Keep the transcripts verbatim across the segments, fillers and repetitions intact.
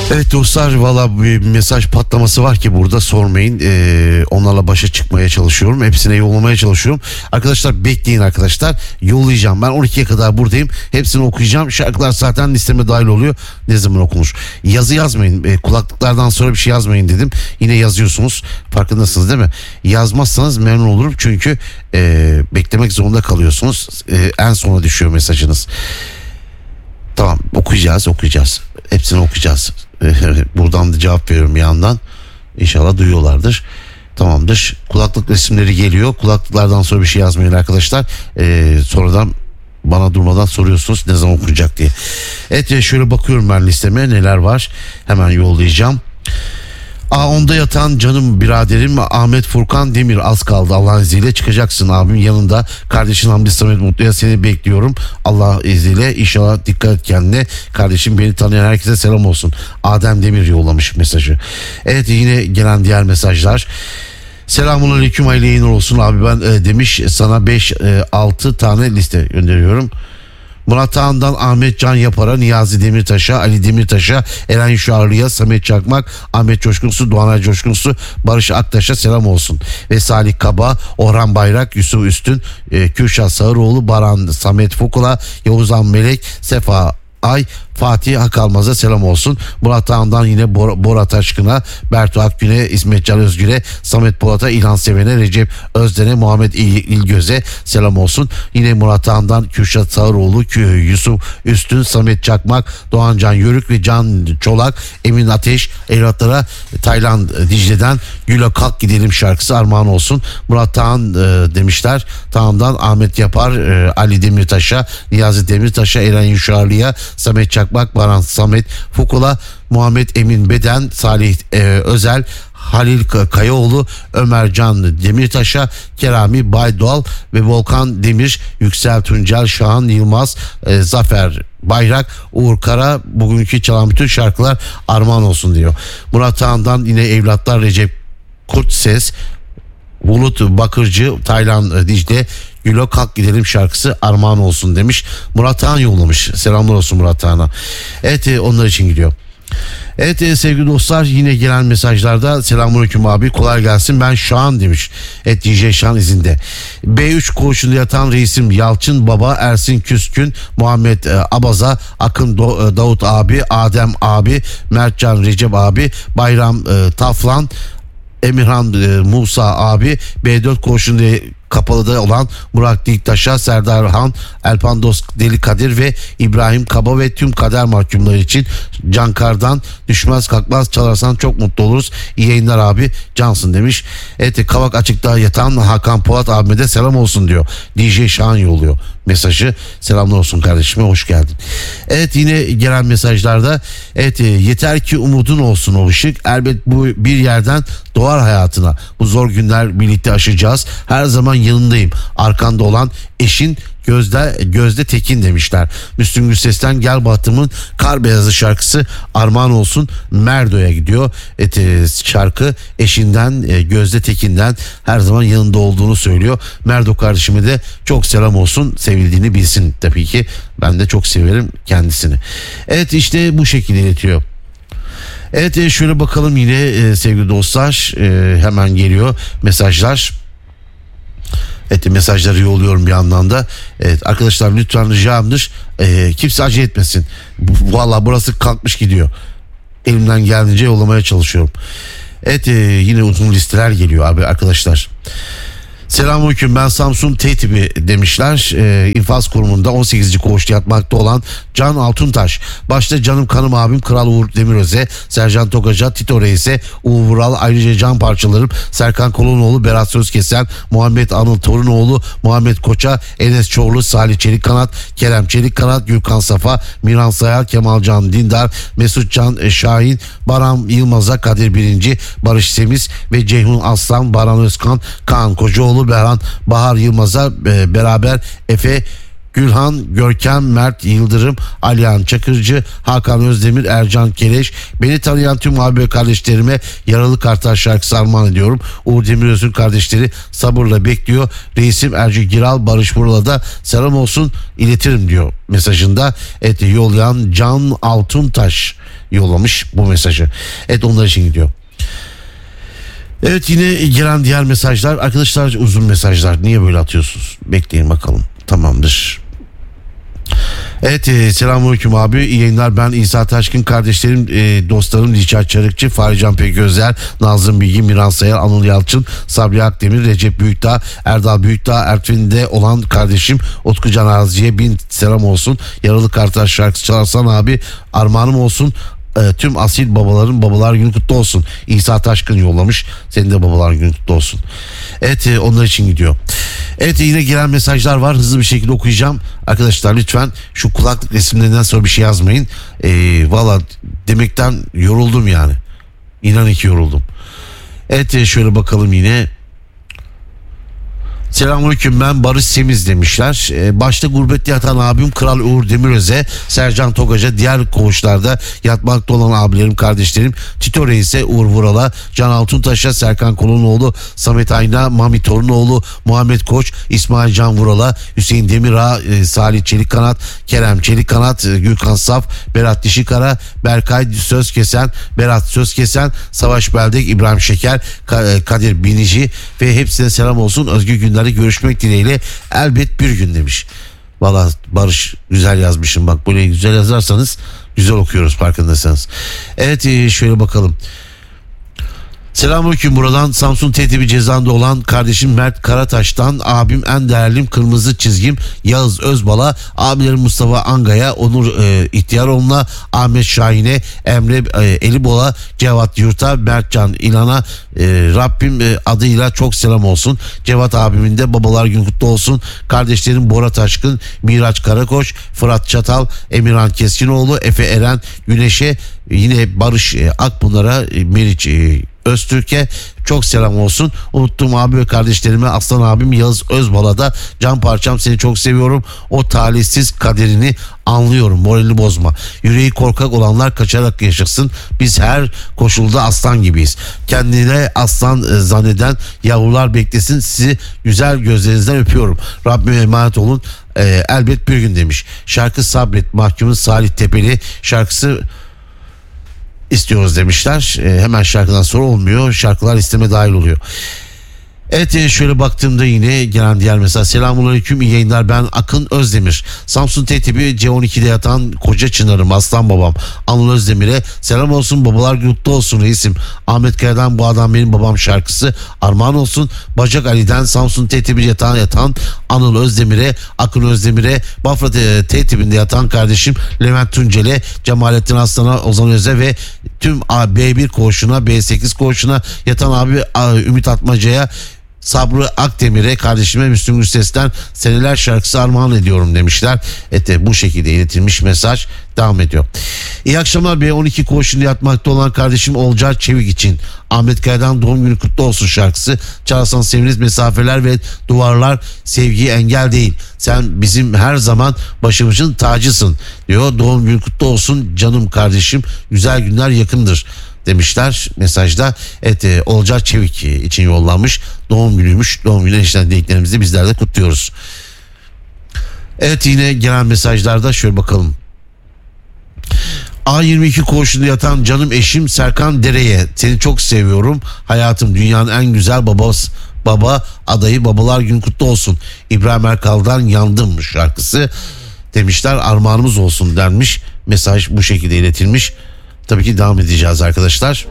Evet dostlar, valla bir mesaj patlaması var ki burada sormayın. Ee, onlarla başa çıkmaya çalışıyorum. Hepsine yollamaya çalışıyorum. Arkadaşlar bekleyin arkadaşlar. Yollayacağım. Ben on ikiye kadar buradayım. Hepsini okuyacağım. Şarkılar zaten listeme dahil oluyor. Ne zaman okunur? Yazı yazmayın. Ee, kulaklıklardan sonra bir şey yazmayın dedim. Yine yazıyorsunuz. Farkındasınız değil mi? Yazmazsanız memnun olurum. Çünkü e, beklemek zorunda kalıyorsunuz. E, en sona düşüyor mesajınız. Tamam, okuyacağız okuyacağız. Hepsini okuyacağız. Buradan da cevap veriyorum bir yandan. İnşallah duyuyorlardır. Tamamdır. Kulaklık resimleri geliyor. Kulaklıklardan sonra bir şey yazmayın arkadaşlar. Ee, sonradan bana durmadan soruyorsunuz ne zaman okunacak diye. Evet, şöyle bakıyorum ben listeme neler var. Hemen yollayacağım. A onda yatan canım biraderim Ahmet Furkan Demir, az kaldı Allah'ın izniyle çıkacaksın abim yanında. Kardeşin Hamdi Samet Mutlu'ya seni bekliyorum Allah izniyle, inşallah dikkat et kendine. Kardeşim, beni tanıyan herkese selam olsun. Adem Demir yollamış mesajı. Evet, yine gelen diğer mesajlar. Selamun aleyküm, hayırlı yayınlar olsun abi ben e, demiş, sana beş altı tane liste gönderiyorum. Murat Ağan'dan Ahmet Can Yapar'a, Niyazi Demirtaş'a, Ali Demirtaş'a, Eren Şarlı'ya, Samet Çakmak, Ahmet Coşkunsu, Doğanay Coşkunsu, Barış Aktaş'a selam olsun. Ve Salih Kaba, Orhan Bayrak, Yusuf Üstün, e, Kürşat Sağıroğlu, Baran Samet Fukula, Yavuzhan Melek, Sefa Ay, Fatih Akalmaz'a selam olsun. Murat Ağan'dan yine Bor- Bora Taşkın'a, Bertu Akgün'e, İsmet Can Özgür'e, Samet Polat'a, İlhan Seven'e, Recep Özden'e, Muhammed İl- İlgöz'e selam olsun. Yine Murat Ağan'dan Kürşat Sağıroğlu, Yusuf Üstün, Samet Çakmak, Doğan Can Yörük ve Can Çolak, Emin Ateş evlatlara Tayland Dicle'den Güle Kalk Gidelim şarkısı armağan olsun. Murat Ağan e, demişler. Tağan'dan Ahmet Yapar, e, Ali Demirtaş'a, Niyazi Demirtaş'a, Eren Yuşarlı'ya, Samet Çakmak, Baran Samet Fukula, Muhammed Emin Beden, Salih e, Özel, Halil Kayaoğlu, Ömer Can Demirtaş'a, Kerami Baydoğal ve Volkan Demir, Yüksel Tuncel, Şahan Yılmaz, e, Zafer Bayrak, Uğur Kara, bugünkü çalan bütün şarkılar armağan olsun diyor. Murat Ağan'dan yine evlatlar Recep Kurtses, Bulut Bakırcı, Taylan Dicle, Gülo Kalk Gidelim şarkısı armağan olsun demiş. Murat Ağan yollamış. Selamlar olsun Murat Ağan'a. Evet, onlar için gidiyor. Evet sevgili dostlar, yine gelen mesajlarda selamünaleyküm abi, kolay gelsin, ben Şahan demiş. Evet, D J Şahan izinde. B üç koğuşunda yatan reisim Yalçın Baba, Ersin Küskün, Muhammed e, Abaza, Akın Do- e, Davut abi, Adem abi, Mertcan Recep abi, Bayram e, Taflan, Emirhan e, Musa abi, B dört koğuşunda kapalıda olan Murat Diktaş'a, Serdar Han, Elpandos Deli Kadir ve İbrahim Kaba ve tüm kader mahkumları için Cankar'dan Düşmez Kalkmaz çalarsan çok mutlu oluruz. İyi yayınlar abi, cansın demiş. Evet, Kavak Açık'ta yatan Hakan Polat abime de selam olsun diyor. D J Şahan yolluyor mesajı. Selamlar olsun kardeşime, hoş geldin. Evet, yine gelen mesajlarda evet, yeter ki umudun olsun o ışık. Elbet bu bir yerden doğar hayatına. Bu zor günler birlikte aşacağız. Her zaman yanındayım. Arkanda olan eşin Gözde Gözde Tekin demişler. Müslüm Gürses'ten Gel Bahtım'ın Kar Beyazı şarkısı armağan olsun. Merdo'ya gidiyor. Evet, e, şarkı eşinden e, Gözde Tekin'den her zaman yanında olduğunu söylüyor. Merdo kardeşime de çok selam olsun. Sevildiğini bilsin tabii ki. Ben de çok severim kendisini. Evet, işte bu şekilde iletiyor. Evet, e, şöyle bakalım yine e, sevgili dostlar, e, hemen geliyor mesajlar. Evet, mesajları yolluyorum bir yandan da. Evet arkadaşlar, lütfen ricamdır, e, kimse acele etmesin. Vallahi burası kalkmış gidiyor. Elimden geldiğince yollamaya çalışıyorum. Evet, e, yine uzun listeler geliyor abi arkadaşlar. Selamünaleyküm, ben Samsun T tipi demişler. Ee, infaz kurumunda on sekizinci koğuşta yatmakta olan Can Altuntaş. Başta canım kanım abim Kral Uğur Demiröz'e, Sercan Tokaca, Tito Reis'e, Uğur Vural, ayrıca can parçalarım Serkan Kolonoğlu, Berat Sözkesen, Muhammed Anıl Torunoğlu, Muhammed Koç'a, Enes Çorlu, Salih Çelikkanat, Kerem Çelikkanat, Gürkan Safa, Miran Sayar, Kemalcan Dindar, Mesut Can Şahin, Baran Yılmaz'a, Kadir Birinci, Barış Semiz ve Ceyhun Aslan, Baran Özkan, Kaan Kocaoğlu, Berhan Bahar Yılmaz'a, e, beraber Efe Gülhan, Görkem, Mert Yıldırım, Alihan Çakırcı, Hakan Özdemir, Ercan Keleş. Beni tanıyan tüm abi ve kardeşlerime Yaralı Kartal şarkısı armağan ediyorum. Uğur Demiröz'ün kardeşleri sabırla bekliyor. Reisim Erci Giral, Barış Vural'a da selam olsun iletirim diyor mesajında. Evet, yollayan Can Altuntaş yollamış bu mesajı. Evet, onlar için gidiyor. Evet, yine gelen diğer mesajlar. Arkadaşlar uzun mesajlar. Niye böyle atıyorsunuz? Bekleyin bakalım. Tamamdır. Evet, e, selamünaleyküm abi, iyi yayınlar. Ben İsa Taşkın, kardeşlerim, e, dostlarım Dilşat Çarıkçı, Fahrican Peközler, Nazım Bilgi, Miran Sayar, Anıl Yalçın, Sabri Akdemir, Recep Büyükdağ, Erdal Büyükdağ, Ertvin'de olan kardeşim Utku Can Arzi'ye bin selam olsun. Yaralı Kartal şarkısı çalarsan abi armağanım olsun. E, tüm asil babaların babalar günü kutlu olsun. İsa Taşkın yollamış. Senin de babalar günü kutlu olsun. Evet, e, onlar için gidiyor. Evet, yine gelen mesajlar var. Hızlı bir şekilde okuyacağım. Arkadaşlar lütfen şu kulaklık resimlerinden sonra bir şey yazmayın. E, Valla demekten yoruldum yani. İnan ki yoruldum. Evet, e, şöyle bakalım yine. Selamünaleyküm, ben Barış Semiz demişler. Ee, başta gurbette yatan abim Kral Uğur Demiröz'e, Sercan Togaç'a, diğer koğuşlarda yatmakta olan abilerim, kardeşlerim Tito Reis'e, Uğur Vural'a, Can Altuntaş'a, Serkan Kolunoğlu, Samet Ayna, Mami Torunoğlu, Muhammed Koç, İsmail Can Vural'a, Hüseyin Demirağ, e, Salih Çelikkanat, Kerem Çelikkanat, e, Gürkan Saf, Berat Dişikara, Berkay Sözkesen, Berat Sözkesen, Savaş Beldek, İbrahim Şeker, Ka- Kadir Binici ve hepsine selam olsun. Özgür Günler'de görüşmek dileğiyle elbet bir gün demiş. Valla Barış, güzel yazmışım, bak böyle güzel yazarsanız güzel okuyoruz, farkındaysanız. Evet, şöyle bakalım. Selamünaleyküm, buradan Samsun T T B cezanda olan kardeşim Mert Karataş'tan, abim en değerlim kırmızı çizgim Yağız Özbal'a, abilerim Mustafa Anga'ya, Onur e, İhtiyaroğlu'na, Ahmet Şahin'e, Emre e, Elibol'a, Cevat Yurt'a, Mertcan İlan'a, e, Rabbim e, adıyla çok selam olsun. Cevat abimin de babalar günü kutlu olsun. Kardeşlerim Bora Taşkın, Miraç Karakoç, Fırat Çatal, Emirhan Keskinoğlu, Efe Eren Güneş'e, yine Barış e, Akpınar'a, e, Meriç e, Öztürk'e çok selam olsun. Unuttuğum abi ve kardeşlerime, Aslan abim Yağız Özbal'a da can parçam, seni çok seviyorum. O talihsiz kaderini anlıyorum, moralini bozma. Yüreği korkak olanlar kaçarak yaşasın. Biz her koşulda aslan gibiyiz. Kendine aslan e, zanneden yavrular beklesin. Sizi güzel gözlerinizden öpüyorum. Rabbime emanet olun. E, elbet bir gün demiş. Şarkı Sabret, mahkumun Salih Tepeli şarkısı istiyoruz demişler. E, hemen şarkıdan sonra olmuyor. Şarkılar isteme dahil oluyor. Evet, e, şöyle baktığımda yine gelen diğer mesaj. Selamünaleyküm, iyi yayınlar. Ben Akın Özdemir. Samsun T T B C on iki'de yatan koca çınarım, aslan babam Anıl Özdemir'e selam olsun. Babalar mutlu olsun reisim. Ahmet Kaya'dan Bu Adam Benim Babam şarkısı armağan olsun. Bacak Ali'den Samsun T T B'de yatan, yatan Anıl Özdemir'e, Akın Özdemir'e, Bafra T T B'de yatan kardeşim Levent Tuncel'e, Cemalettin Aslan'a, Ozan Öz'e ve tüm B bir koğuşuna, B sekiz koğuşuna yatan abi Ümit Atmaca'ya, Sabrı Akdemir'e, kardeşime Müslüm Gürses'ten Seneler şarkısı armağan ediyorum demişler. Evet, bu şekilde iletilmiş mesaj devam ediyor. İyi akşamlar, B on iki koğuşunda yatmakta olan kardeşim Olcay Çevik için Ahmet Kaya'dan Doğum Günü Kutlu Olsun şarkısı. Çalarsan seviniriz, mesafeler ve duvarlar sevgiye engel değil. Sen bizim her zaman başımızın tacısın diyor. Doğum Günü Kutlu Olsun canım kardeşim, güzel günler yakındır demişler mesajda. Evet, e, Olcay Çevik için yollanmış. Doğum günüymüş. Doğum günü işten dileklerimizi bizler de kutluyoruz. Evet, yine gelen mesajlarda şöyle bakalım. A yirmi iki koğuşunda yatan canım eşim Serkan Dere'ye seni çok seviyorum. Hayatım, dünyanın en güzel babası, baba adayı, babalar günü kutlu olsun. İbrahim Erkal'dan Yandım şarkısı demişler. Armağanımız olsun denmiş. Mesaj bu şekilde iletilmiş. Tabii ki devam edeceğiz arkadaşlar.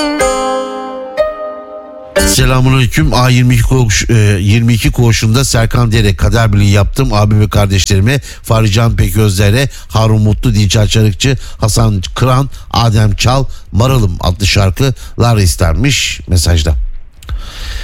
Selamünaleyküm. A yirmi iki koğuş, yirmi iki koğuşunda Serkan Dere kader birliği yaptım. Abi ve kardeşlerime Fahrican Peközler'e, Harun Mutlu, Dilçer Çarıkçı, Hasan Kıran, Adem Çal, Maralım adlı şarkılar istenmiş mesajda.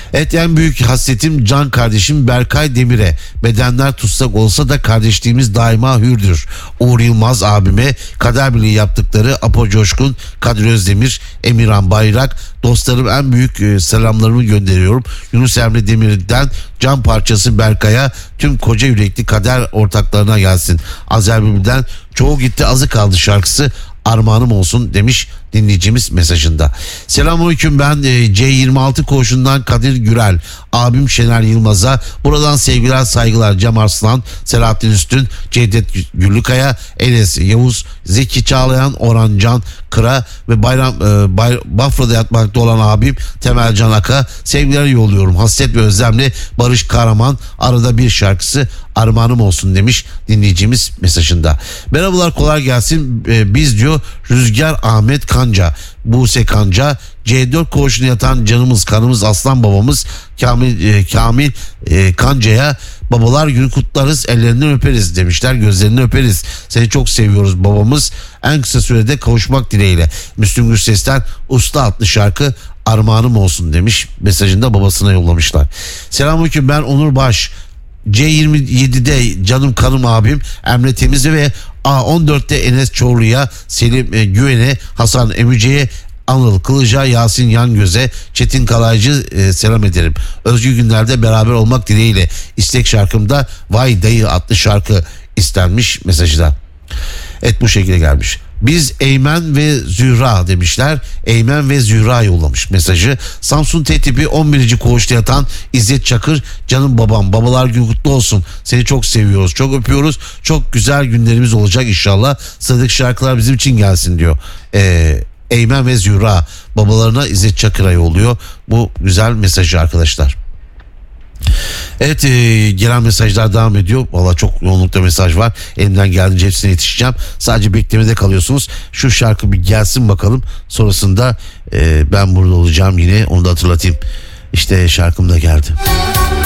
Evet, en büyük hasretim can kardeşim Berkay Demir'e. Bedenler tutsak olsa da kardeşliğimiz daima hürdür. Uğur Yılmaz abime, kader birliği yaptıkları Apo Coşkun, Kadir Özdemir, Emirhan Bayrak, dostlarım en büyük e, selamlarımı gönderiyorum. Yunus Emre Demir'den can parçası Berkay'a, tüm koca yürekli kader ortaklarına gelsin. Azer Bülbül'den çoğu gitti azı kaldı şarkısı armağanım olsun demiş dinleyicimiz mesajında. Selamünaleyküm, ben e, C yirmi altı koğuşundan Kadir Gürel. Abim Şener Yılmaz'a buradan sevgiler saygılar. Cem Arslan, Selahattin Üstün, Cevdet Güllükaya, Enes Yavuz, Zeki Çağlayan, Orhan Can Kıra ve Bayram e, Bay, Bafra'da yatmakta olan abim Temel Can Aka sevgiler yolluyorum. Hasret ve özlemle Barış Kahraman, arada bir şarkısı armağanım olsun demiş dinleyicimiz mesajında. Merhabalar, kolay gelsin. Ee, biz diyor Rüzgar Ahmet Kanca, Buse Kanca, C dört koğuşuna yatan canımız kanımız aslan babamız Kamil e, Kamil e, Kanca'ya babalar günü kutlarız, ellerinden öperiz demişler, gözlerinden öperiz. Seni çok seviyoruz babamız. En kısa sürede kavuşmak dileğiyle. Müslüm Gürses'ten Usta adlı şarkı armağanım olsun demiş, mesajında babasına yollamışlar. Selamünaleyküm, ben Onur Baş. C yirmi yedide canım kanım abim Emre Temiz'e ve A on dörtte Enes Çorlu'ya, Selim e, Güven'e, Hasan Emüce'ye, Anıl Kılıç'a, Yasin Yangöz'e, Çetin Kalaycı e, selam ederim. Özgür günlerde beraber olmak dileğiyle. İstek şarkımda Vay Dayı adlı şarkı istenmiş mesajda. Evet, bu şekilde gelmiş. Biz Eymen ve Zühra demişler. Eymen ve Zühra yollamış mesajı. Samsun T tipi on birinci koğuşta yatan İzzet Çakır, canım babam, babalar günü kutlu olsun. Seni çok seviyoruz, çok öpüyoruz. Çok güzel günlerimiz olacak inşallah. Sıradaki şarkılar bizim için gelsin diyor. Ee, Eymen ve Zühra babalarına İzzet Çakır'a yolluyor bu güzel mesajı arkadaşlar. Evet, e, gelen mesajlar devam ediyor. Valla çok yoğunlukta mesaj var. Elimden geldiğince hepsine yetişeceğim. Sadece beklemede kalıyorsunuz. Şu şarkı bir gelsin bakalım. Sonrasında e, ben burada olacağım yine. Onu da hatırlatayım. İşte şarkım da geldi.